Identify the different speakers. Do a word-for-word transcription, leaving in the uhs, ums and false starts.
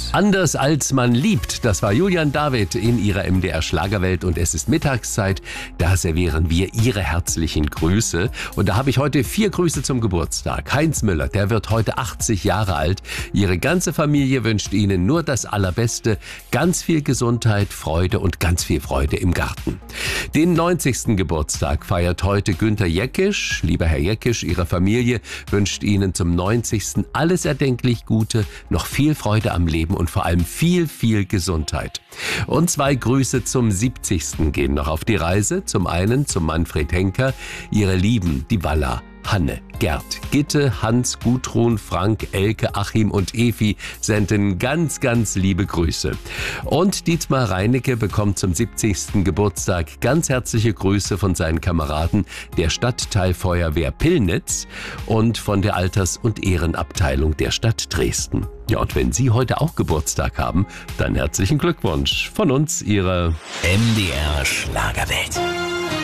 Speaker 1: Anders als man liebt, das war Julian David in ihrer M D R Schlagerwelt und es ist Mittagszeit, da servieren wir ihre herzlichen Grüße und da habe ich heute vier Grüße zum Geburtstag. Heinz Müller, der wird heute achtzig Jahre alt, ihre ganze Familie wünscht Ihnen nur das Allerbeste, ganz viel Gesundheit, Freude und ganz viel Freude im Garten. Den neunzigsten Geburtstag feiert heute Günter Jeckisch. Lieber Herr Jeckisch, Ihre Familie wünscht Ihnen zum neunzigsten alles erdenklich Gute, noch viel Freude am Leben und vor allem viel, viel Gesundheit. Und zwei Grüße zum siebzigsten gehen noch auf die Reise. Zum einen zum Manfred Henker, Ihre Lieben, die Walla, Hanne, Gerd, Gitte, Hans, Gudrun, Frank, Elke, Achim und Evi senden ganz, ganz liebe Grüße. Und Dietmar Reinecke bekommt zum siebzigsten Geburtstag ganz herzliche Grüße von seinen Kameraden der Stadtteilfeuerwehr Pillnitz und von der Alters- und Ehrenabteilung der Stadt Dresden. Ja, und wenn Sie heute auch Geburtstag haben, dann herzlichen Glückwunsch von uns, Ihre
Speaker 2: M D R Schlagerwelt.